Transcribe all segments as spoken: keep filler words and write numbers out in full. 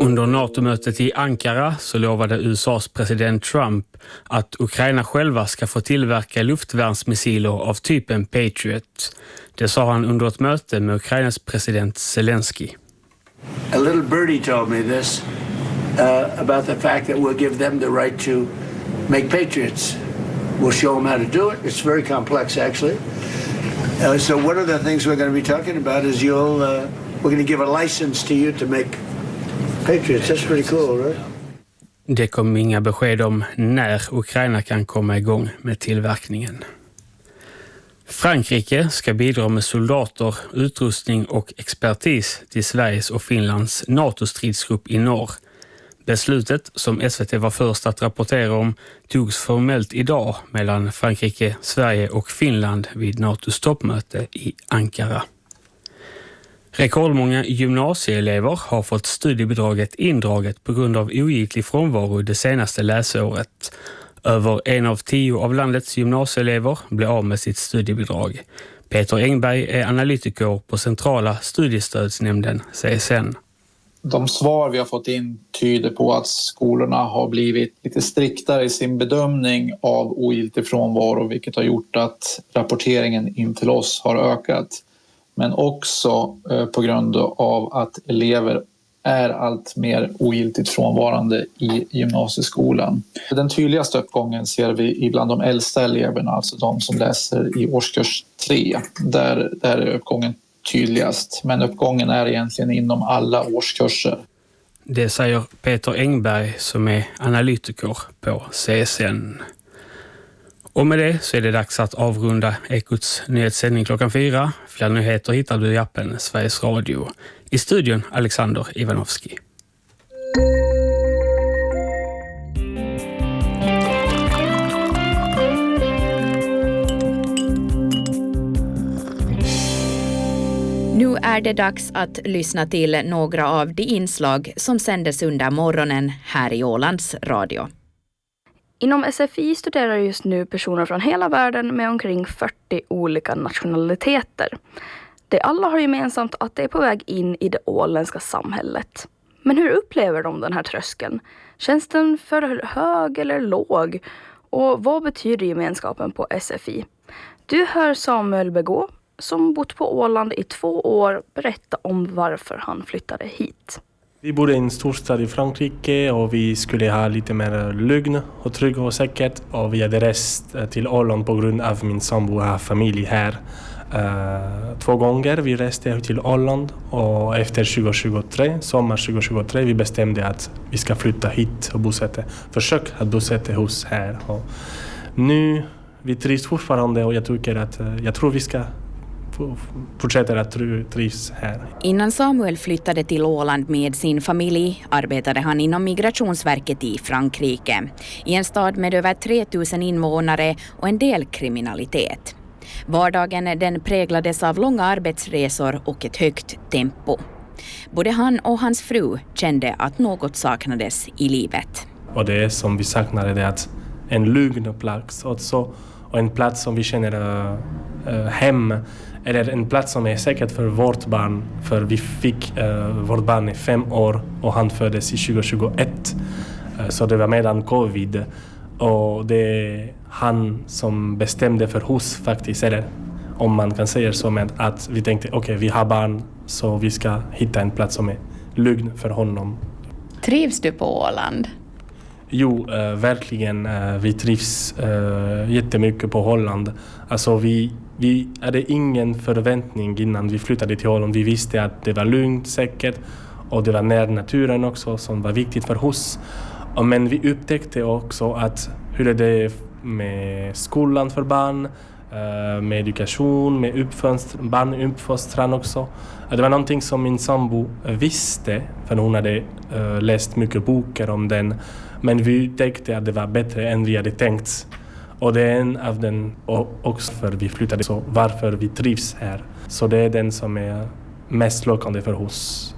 Under NATO-mötet i Ankara så lovade U S A:s president Trump att Ukraina själva ska få tillverka luftvärnsmissiler av typen Patriot. Det sa han under ett möte med Ukrainas president Zelensky. A little birdie told me this uh, about the fact that we'll give them the right to make Patriots. We'll show them how to do it. It's very complex, actually. Uh, so one of the things we're going to be talking about is you'll uh, we're going to give a license to you to make Patriots. That's pretty cool, right? Det kom inga besked om när Ukraina kan komma igång med tillverkningen. Frankrike ska bidra med soldater, utrustning och expertis till Sveriges och Finlands NATO-stridsgrupp i norr. Beslutet, som S V T var först att rapportera om, togs formellt idag mellan Frankrike, Sverige och Finland vid NATOs toppmöte i Ankara. Rekordmånga gymnasieelever har fått studiebidraget indraget på grund av ogiltig frånvaro det senaste läsåret. Över en av tio av landets gymnasieelever blev av med sitt studiebidrag. Peter Engberg är analytiker på Centrala studiestödsnämnden C S N. De svar vi har fått in tyder på att skolorna har blivit lite striktare i sin bedömning av ogiltig frånvaro, vilket har gjort att rapporteringen in till oss har ökat. Men också eh, på grund av att elever är allt mer ogiltigt frånvarande i gymnasieskolan. Den tydligaste uppgången ser vi bland de äldsta eleverna, alltså de som läser i årskurs tre. Där, där är uppgången tydligast, men uppgången är egentligen inom alla årskurser. Det säger Peter Engberg som är analytiker på C S N. Och med det så är det dags att avrunda Ekots nyhetssändning klockan fyra. Fler nyheter hittar du i appen Sveriges Radio. I studion Alexander Ivanovski. Nu är det dags att lyssna till några av de inslag som sändes under morgonen här i Ålands Radio. Inom S F I studerar just nu personer från hela världen med omkring fyrtio olika nationaliteter. De alla har gemensamt att de är på väg in i det åländska samhället. Men hur upplever de den här tröskeln? Känns den för hög eller låg? Och vad betyder gemenskapen på S F I? Du hör Samuel Begå, som bott på Åland i två år, berätta om varför han flyttade hit. Vi bodde i en storstad i Frankrike och vi skulle ha lite mer lugn och trygg och säkert. Och vi hade rest till Åland på grund av min sambo och familj här. Uh, två gånger vi reste till Åland och efter tjugo tjugotre, sommar tjugo tjugotre, vi bestämde att vi ska flytta hit och bosätta. Försök att bosätta hos här. Och nu vi trivs fortfarande och jag tycker att jag tror vi ska fortsätter att trivs här. Innan Samuel flyttade till Åland med sin familj arbetade han inom Migrationsverket i Frankrike, i en stad med över tre tusen invånare och en del kriminalitet. Vardagen den präglades av långa arbetsresor och ett högt tempo. Både han och hans fru kände att något saknades i livet. Och det som vi saknade är att en lugn plats också, och en plats som vi känner uh, hem, eller en plats som är säkert för vårt barn, för vi fick uh, vårt barn i fem år och han föddes i tjugo tjugoett, uh, så det var medan covid, och det är han som bestämde för hus faktiskt, eller om man kan säga så, med att vi tänkte okej, okay, vi har barn så vi ska hitta en plats som är lugn för honom. Trivs du på Åland? Jo, uh, verkligen. Uh, vi trivs uh, jättemycket på Holland. Alltså vi, vi hade ingen förväntning innan vi flyttade till Holland. Vi visste att det var lugnt, säkert, och det var nära naturen också som var viktigt för oss. Och, men vi upptäckte också att hur är det med skolan för barn, uh, med education, med uppfostran, barnuppfostran också. Uh, det var någonting som min sambo visste, för hon hade uh, läst mycket böcker om den. Men vi tänkte att det var bättre än vi hade tänkt. Och det är en av den också för vi flyttade, så varför vi trivs här. Så det är den som är mest lockande för oss.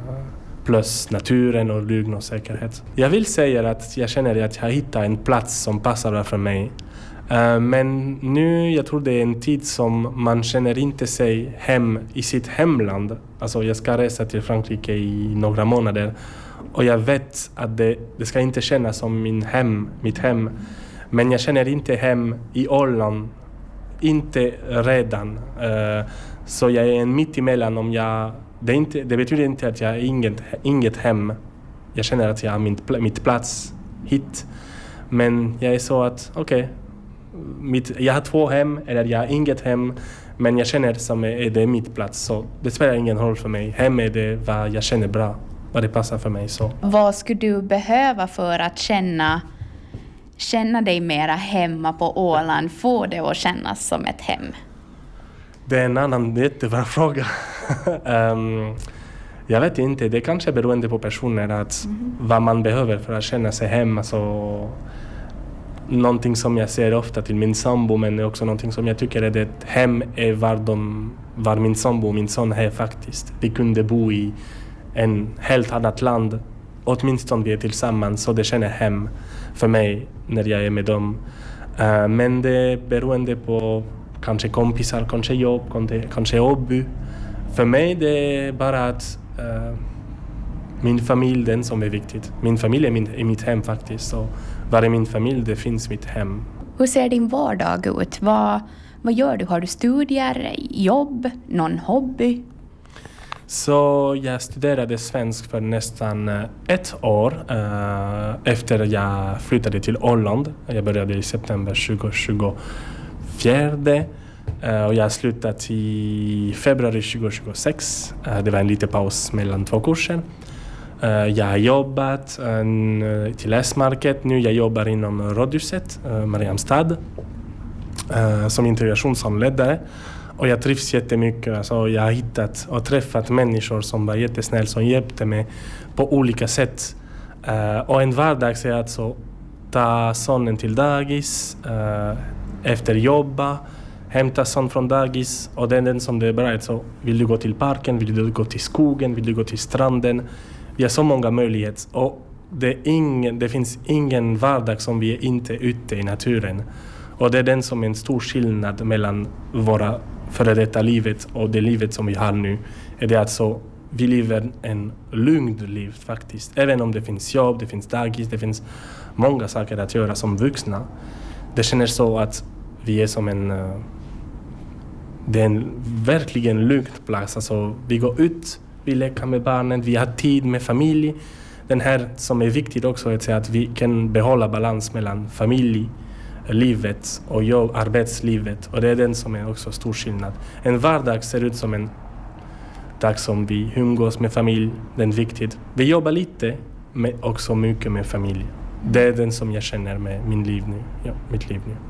Plus naturen och lugn och säkerhet. Jag vill säga att jag känner att jag hittar en plats som passar för mig. Uh, men nu, jag tror det är en tid som man känner inte sig hem i sitt hemland. Alltså jag ska resa till Frankrike i några månader. Och jag vet att det, det ska inte kännas som min hem, mitt hem. Men jag känner inte hem i Åland. Inte redan. Uh, så jag är en mitt emellan. Om jag, det, inte, det betyder inte att jag har inget, inget hem. Jag känner att jag har min, mitt plats hit. Men jag är så att, okej. Okay, jag har två hem, eller jag har inget hem. Men jag känner som är det mitt plats. Så det spelar ingen roll för mig. Hem är det vad jag känner bra. Vad det passar för mig. Så. Vad skulle du behöva för att känna, känna dig mera hemma på Åland? Få det att kännas som ett hem? Det är en annan jättebra fråga. um, jag vet inte. Det kanske är beroende på personer. Att mm. Vad man behöver för att känna sig hemma. Så, någonting som jag ser ofta till min sambo. Men också någonting som jag tycker är det hem är var, de, var min sambo och min son är faktiskt. Vi kunde bo i en helt annat land. Åtminstone vi är tillsammans. Så det känner hem för mig när jag är med dem. Uh, men det är beroende på kanske kompisar, kanske jobb, kanske, kanske hobby. För mig det är bara att uh, min familj den som är viktigt. Min familj är, min, är mitt hem faktiskt. Så var är min familj, det finns mitt hem. Hur ser din vardag ut? Vad, vad gör du? Har du studier, jobb, någon hobby? Så jag studerade svensk för nästan ett år uh, efter jag flyttade till Åland. Jag började i september tjugo tjugofyra uh, och jag slutade i februari tjugo tjugosex. Uh, det var en liten paus mellan två kurser. Uh, jag har jobbat uh, till S-market. Nu jag jobbar inom Rådhuset, uh, Mariamstad, uh, som integrationshandledare. Och jag trivs jättemycket. Alltså jag har hittat och träffat människor som var jättesnäll, som hjälpte mig på olika sätt. Uh, och en vardag är alltså ta sonen till dagis, uh, efter jobba, hämta son från dagis. Och det är den som det är bra. Så vill du gå till parken, vill du gå till skogen, vill du gå till stranden. Vi har så många möjligheter. Och det, är ingen, det finns ingen vardag som vi är inte ute i naturen. Och det är den som är en stor skillnad mellan våra före detta livet och det livet som vi har nu. Är det alltså vi lever en lugn liv faktiskt. Även om det finns jobb, det finns dagis, det finns många saker att göra som vuxna. Det känns så att vi är som en... Uh, det är en verkligen lugn plats. Alltså, vi går ut, vi leker med barnen, vi har tid med familj. Den här som är viktigt också är att vi kan behålla balans mellan familj, livet och jobb, arbetslivet. Och det är den som är också stor skillnad. En vardag ser ut som en dag som vi umgås med familj. Den är viktigt. Vi jobbar lite, men också mycket med familj. Det är den som jag känner med min liv nu. Ja, mitt liv nu.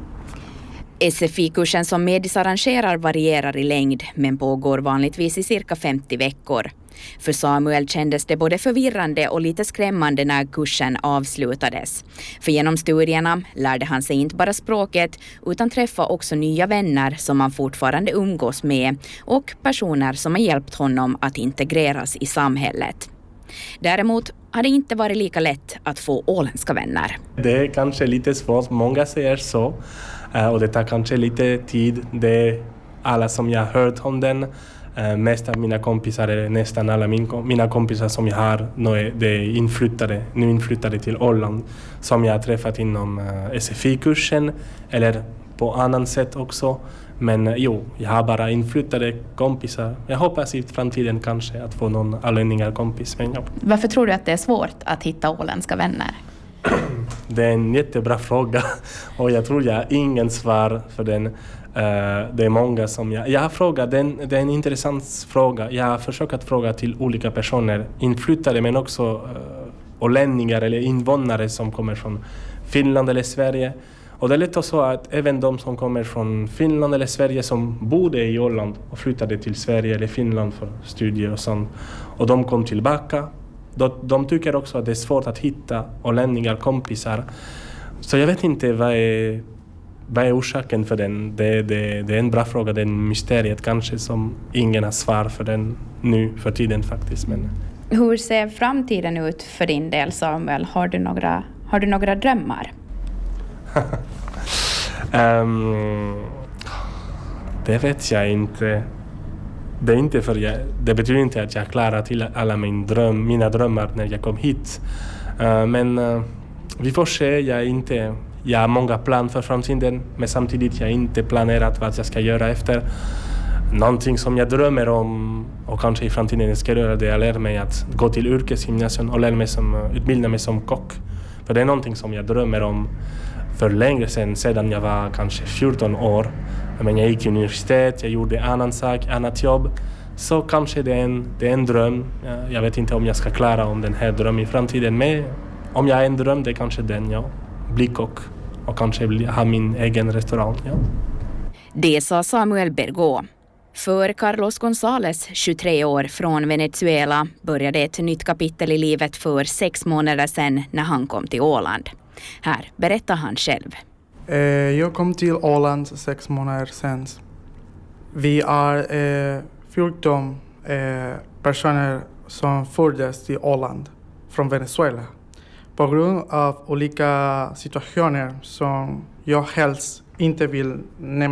S F I-kursen som Medis arrangerar varierar i längd men pågår vanligtvis i cirka femtio veckor. För Samuel kändes det både förvirrande och lite skrämmande när kursen avslutades. För genom studierna lärde han sig inte bara språket utan träffa också nya vänner som han fortfarande umgås med och personer som har hjälpt honom att integreras i samhället. Däremot har det inte varit lika lätt att få åländska vänner. Det är kanske lite svårt, många säger så. Och det tar kanske lite tid. Det är alla som jag har hört om den. Uh, mest av mina kompisar, är nästan alla min, mina kompisar som jag har nu är, det är inflyttade, nu inflyttade till Åland. Som jag har träffat inom uh, S F I-kursen eller på annan sätt också. Men uh, jo, jag har bara inflyttade kompisar. Jag hoppas i framtiden kanske att få någon allänningar kompis. Men, ja. Varför tror du att det är svårt att hitta åländska vänner? Det är en jättebra fråga och jag tror jag har ingen svar för den. Uh, det är många som jag... Jag har frågat, det är, en, det är en intressant fråga. Jag har försökt att fråga till olika personer, inflyttade men också uh, ålänningar eller invånare som kommer från Finland eller Sverige. Och det är lätt så att även de som kommer från Finland eller Sverige som bodde i Åland och flyttade till Sverige eller Finland för studier och sånt. Och de kom tillbaka. De, de tycker också att det är svårt att hitta ålänningar kompisar. Så jag vet inte vad är, vad är orsaken för den. Det, det, det är en bra fråga, det är en mysteriet kanske som ingen har svar för den nu för tiden faktiskt. Men... Hur ser framtiden ut för din del, Samuel? Har du några, har du några drömmar? Um, det vet jag inte. Det, är inte för jag, det betyder inte att jag klarar till alla min dröm, mina drömmar när jag kom hit. Uh, men uh, vi får se. Jag, inte, jag har många planer för framtiden, men samtidigt jag inte planerat vad jag ska göra efter. Någonting som jag drömmer om och kanske i framtiden ska göra det är att lära mig att gå till yrkesgymnasium och lära mig som, utbilda mig som kock. För det är någonting som jag drömmer om för längre sedan, sedan jag var kanske fjorton år. Men jag gick i universitet, jag gjorde annan sak, annat jobb. Så kanske det är en, det är en dröm. Jag vet inte om jag ska klara om den här drömmen i framtiden. Men om jag är en dröm, det är kanske den, ja. Bli kock och kanske bli, ha min egen restaurang, ja. Det sa Samuel Bergå. För Carlos González, tjugotre år från Venezuela, började ett nytt kapitel i livet för sex månader sedan när han kom till Åland. Här berättar han själv. Eh, jag kom till Åland sex månader sedan. Vi är eh, fjorton eh, personer som föddes till Åland från Venezuela. På grund av olika situationer som jag helst inte vill nämna